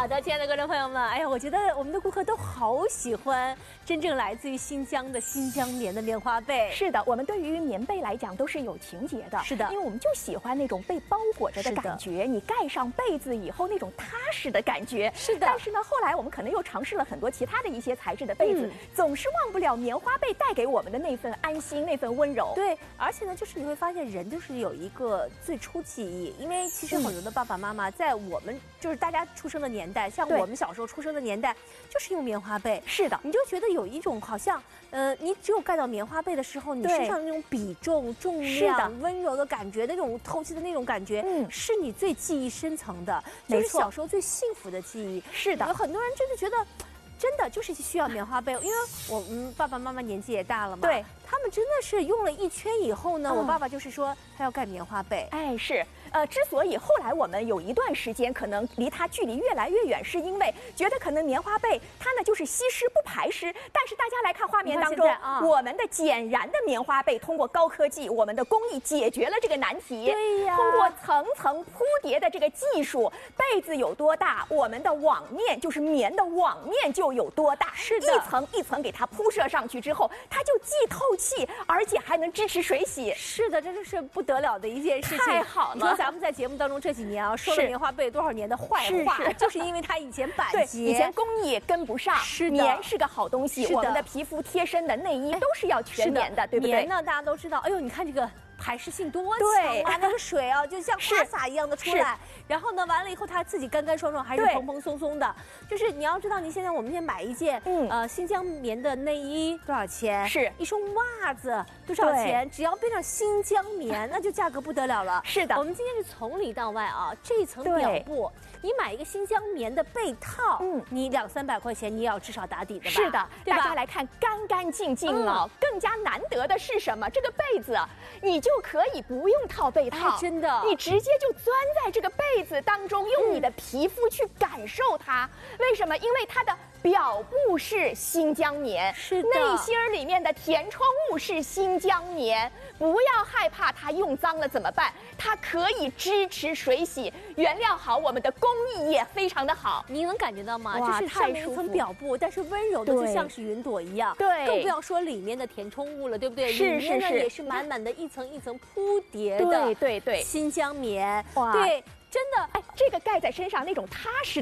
好的，亲爱的观众朋友们，哎呀，我觉得我们的顾客都好喜欢真正来自于新疆的新疆棉的棉花被。 是的，我们对于棉被来讲都是有情节的。 是的， 因为我们就喜欢那种被包裹着的感觉，你盖上被子以后那种踏实的感觉。 是的。 但是呢，后来我们可能又尝试了很多其他的一些材质的被子，总是忘不了棉花被带给我们的那份安心，那份温柔。 对，而且呢，就是你会发现人就是有一个最初记忆，因为其实很多的爸爸妈妈在我们就是大家出生的年代，像我们小时候出生的年代，就是用棉花被。 是的， 你就觉得有一种好像，你只有盖到棉花被的时候，你身上那种比重、重量、温柔的感觉，那种透气的那种感觉，是你最记忆深层的，就是小时候最幸福的记忆。 是的， 有很多人真的觉得。真的就是需要棉花被，因为我们爸爸妈妈年纪也大了嘛， 对， 他们真的是用了一圈以后呢，我爸爸就是说他要盖棉花被。 哎，是，之所以后来我们有一段时间可能离它距离越来越远，是因为觉得可能棉花被它呢就是吸湿不排湿，但是大家来看画面当中，我们的简然的棉花被通过高科技，我们的工艺解决了这个难题。 对呀， 通过层层铺叠的这个技术，被子有多大，我们的网面就是棉的网面就有多大， 是的， 一层一层给它铺设上去之后，它就既透气，而且还能支持水洗。 是的，这就是不得了的一件事情。 太好了！ 你说咱们在节目当中这几年啊，说了棉花被多少年的坏话，就是因为它以前板结， 以前工艺跟不上。 是的， 棉是个好东西，我们的皮肤贴身的内衣都是要全棉的，对不对？ 棉呢，大家都知道，哎呦，你看这个。排湿性多强啊！那个水啊，就像花洒一样的出来。然后呢，完了以后它自己干干爽爽，还是蓬蓬松松的。就是你要知道，你现在我们现在买一件新疆棉的内衣多少钱？ 是一双袜子多少钱？只要变成新疆棉，那就价格不得了了。 是的， 我们今天是从里到外啊，这一层表布，你买一个新疆棉的被套，你200、300块钱，你也要至少打底的吧？ 是的， 对吧？ 大家来看，干干净净啊！更加难得的是什么？这个被子你就可以不用套被套， 真的， 你直接就钻在这个被子当中，用你的皮肤去感受它。为什么？因为它的表布是新疆棉， 是的， 内芯里面的填充物是新疆棉。不要害怕它用脏了怎么办？它可以支持水洗，原料好，我们的工艺也非常的好。 你能感觉到吗？就是上面一层表布，但是温柔的就像是云朵一样。 对， 更不要说里面的填充物了，对不对？里面呢也是满满的一层一层铺叠的。 对， 新疆棉。 哇， 对，真的， 哎，这个盖在身上那种踏实。